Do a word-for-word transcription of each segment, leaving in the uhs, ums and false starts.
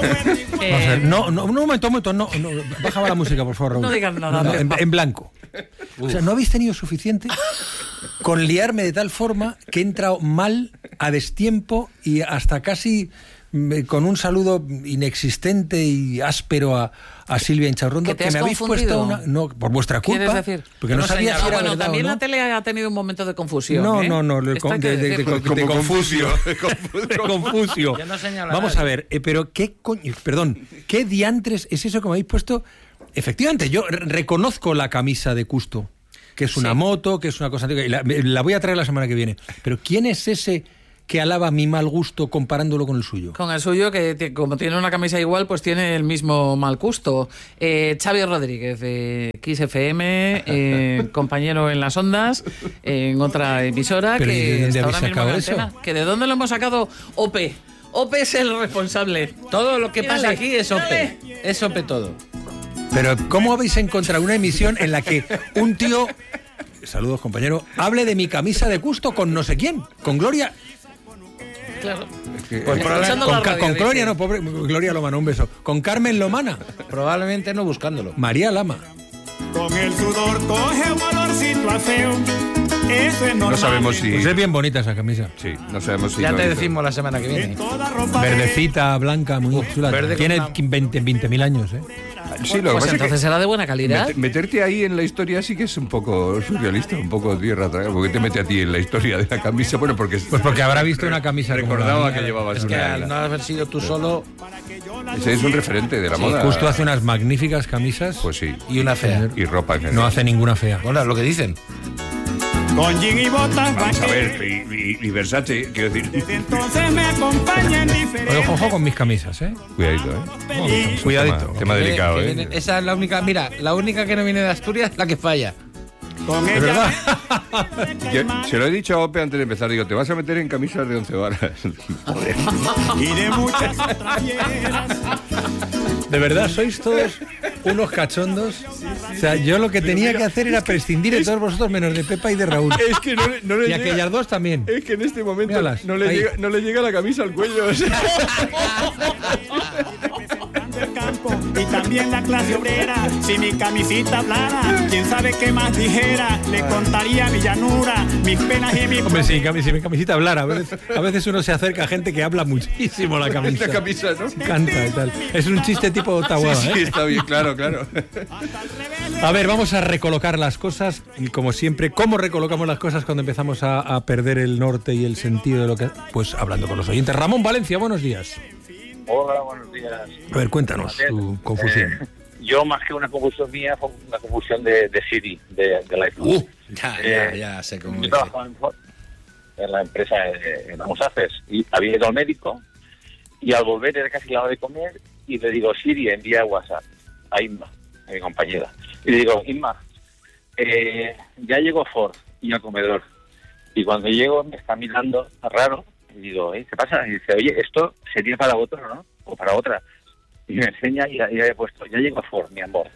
Eh, Vamos a ver, no, no, un momento, un momento, no, no, bájame la música, por favor, Raúl. No digas nada. No, no, en, en blanco. Uf. O sea, no habéis tenido suficiente con liarme de tal forma que he entrado mal, a destiempo y hasta casi con un saludo inexistente y áspero a, a Silvia Inchaurrondo, que, que me habéis puesto una... No, por vuestra culpa. ¿Quieres decir? Porque no, no sabía si era bueno, verdad también o no. la tele ha tenido un momento de confusión. No, ¿eh? no, no, de, de, de, de, de, de Confucio. De Confucio. No Vamos a ver, eh, pero qué coño, perdón, ¿qué diantres es eso que me habéis puesto? Efectivamente, yo reconozco la camisa de Custo, que es una sí. moto, que es una cosa antigua, y la, la voy a traer la semana que viene. Pero ¿quién es ese que alaba mi mal gusto comparándolo con el suyo? Con el suyo, que como tiene una camisa igual, pues tiene el mismo mal gusto. Eh, Xavi Rodríguez, de Kiss F M, eh, compañero en las ondas, eh, en otra emisora, ¿Pero que de dónde está habéis ahora mismo en sacado eso? antena. ¿Que de dónde lo hemos sacado? O P. O P es el responsable. Todo lo que Mírale, pasa aquí es O P. mírale. Es O P todo. Pero ¿cómo habéis encontrado una emisión en la que un tío, saludos compañero, hable de mi camisa de Custo con no sé quién? Con Gloria... Claro. Es que, pues eh, con, con, radio, con Gloria, dice. no, pobre Gloria Lomana, un beso. Con Carmen Lomana. Probablemente no buscándolo. María Lama. Con el sudor coge un olorcito a feo. Eso es normal. No sabemos si... Pues es bien bonita esa camisa. Sí, no sabemos si... Ya lo te hizo. decimos la semana que viene. Verdecita, blanca, muy Uf, chula. verde Tiene con veinte mil años, ¿eh? Sí, lo que Pues pasa entonces es que será de buena calidad. met- meterte ahí en la historia sí que es un poco surrealista, un poco tierra atrás. ¿Por qué te mete a ti en la historia de la camisa? Bueno, porque... Pues porque habrá visto una camisa como la Recordaba mía. que llevabas Es que una... al no haber sido tú solo Ese es un referente de la Sí, moda. Justo hace unas magníficas camisas. Pues sí. y una fea. Y ropa en general. No hace ninguna fea. Bueno, es lo que dicen. Con jean y botas Vamos a vaqueras. ver, y, y- y Versace, quiero decir... Desde entonces me acompañan Oye, diferentes. ojo con mis camisas, ¿eh? Cuidadito, ¿eh? Cuidadito. Tema, tema Que delicado, viene- ¿eh? que viene- esa es la única, mira, la única que no viene de Asturias, la que falla. Con ¿De ella verdad? Yo- se lo he dicho a Ope antes de empezar, digo, te vas a meter en camisas de once varas. Joder. y de muchas otras fieras. De verdad, sois todos unos cachondos. O sea, yo lo que tenía que hacer era prescindir de todos vosotros menos de Pepa y de Raúl. Es que no, le- no le Y llega... aquellas dos también. Es que en este momento Míralas, no le, ahí. llega, no le llega la camisa al cuello. o sea. Representando el campo y también la clase obrera. Si mi camisita hablara, quién sabe qué más dijera. Le contaría mi llanura, mis penas y mis... Hombre, si, cami- si mi camisita hablara, a veces, a veces uno se acerca a gente que habla muchísimo la camisa. Esta camisa, ¿no? Canta y tal. Es un chiste tipo Ottawa, Sí, sí, ¿eh? está bien, claro, claro. A ver, vamos a recolocar las cosas y como siempre, ¿cómo recolocamos las cosas cuando empezamos a, a perder el norte y el sentido de lo que... Pues hablando con los oyentes. Ramón Valencia, buenos días. Hola, buenos días. A ver, cuéntanos tu confusión. Eh, yo, más que una confusión mía, fue una confusión de, de Siri, de, del iPhone. Uh, ya, ya, Eh, ya sé cómo Yo dice. trabajaba en, Ford, en la empresa de Musafes y había ido al médico y al volver era casi la hora de comer y le digo, Siri, envía WhatsApp a Inma, a mi compañera. Y le digo, Inma, eh, ya llegó Ford y al comedor. Y cuando llego me está mirando raro y digo, ¿eh, ¿qué pasa? Y dice, oye, esto sería para otro, ¿no? O para otra. Y me enseña y ya he puesto, ya llegó Ford, mi amor.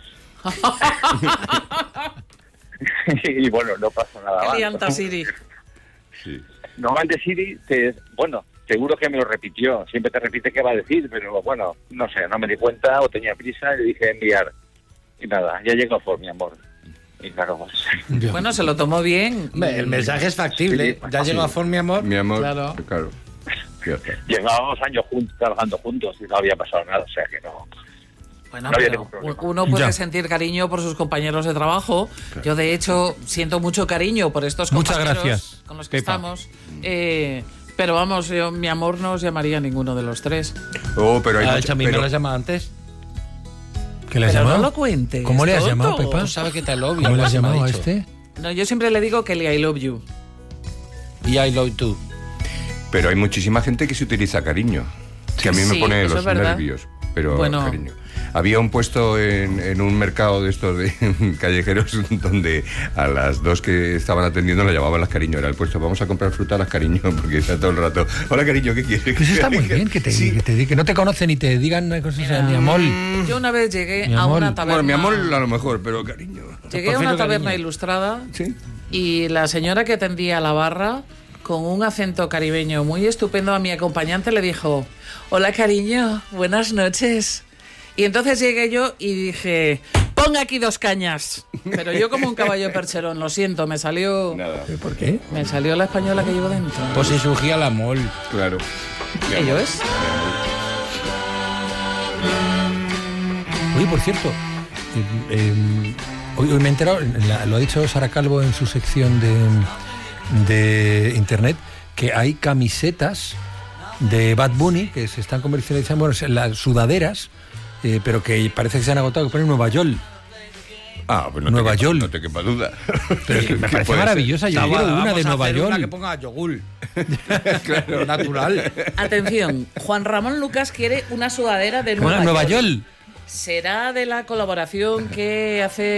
Y bueno, no pasa nada Qué más. lianta, Siri. Sí. Normalmente Siri, te, bueno, seguro que me lo repitió. Siempre te repite qué va a decir, pero bueno, no sé, no me di cuenta o tenía prisa y le dije enviar. Y nada, ya llegó Ford, mi amor. Y claro, pues... Bueno, se lo tomó bien. Hombre, el mensaje es factible. Sí, Ya sí. llegó a Ford, mi amor. Mi amor, Claro. claro. Ya está. Llevábamos años juntos, trabajando juntos y no había pasado nada, o sea que no... Bueno, No había pero ningún problema. uno puede Ya. sentir cariño por sus compañeros de trabajo. Yo, de hecho, siento mucho cariño por estos Muchas compañeros gracias, con los que Pepa. estamos. Eh, pero vamos, yo, mi amor no os llamaría a ninguno de los tres. Oh, pero hay Ah, mucha- a mí me pero- lo has llamado antes. ¿Qué le has Pero llamado? no lo cuentes. ¿Cómo le has tonto. llamado, Pepa? Tú sabes que te lo obvio. ¿Cómo le has me ha llamado a dicho. este? No, yo siempre le digo que le I love you. Y I love you. Pero hay muchísima gente que se utiliza cariño. Que a mí me Sí, pone eso los es verdad. nervios. Pero Bueno. cariño. Había un puesto en, en un mercado de estos de callejeros donde a las dos que estaban atendiendo la llamaban las cariño. Era el puesto, vamos a comprar fruta a las cariño, porque está todo el rato. Hola cariño, ¿qué quieres? Pues está muy bien que te, Sí. que te di- que no te conocen y te digan cosas a mi amor. Yo una vez llegué Mi a amor. una taberna. Bueno, mi amor a lo mejor, pero cariño. Llegué a Prefiero una taberna cariño. ilustrada Sí. y la señora que atendía la barra con un acento caribeño muy estupendo, a mi acompañante le dijo: hola, cariño, buenas noches. Y entonces llegué yo y dije: ponga aquí dos cañas. Pero yo como un caballo percherón, lo siento, me salió... Nada. ¿Por qué? Me salió la española que llevo dentro. Pues si surgía la mol. Claro. ¿Qué yo es? Oye, por cierto, eh, eh, hoy, hoy me he enterado, la- lo ha dicho Sara Calvo en su sección de, de internet, que hay camisetas de Bad Bunny que se están comercializando, bueno, las sudaderas, eh, pero que parece que se han agotado, que ponen Nueva York. Ah, pues no Nueva te quepa, York. no te quepa duda. Pero es que me ¿Qué parece puede ser? maravillosa. Yo quiero una Vamos de a Nueva hacer una York. que ponga yogur. Claro, natural. Atención, Juan Ramón Lucas quiere una sudadera de Bueno, Nueva, Nueva York. York. ¿Será de la colaboración que hace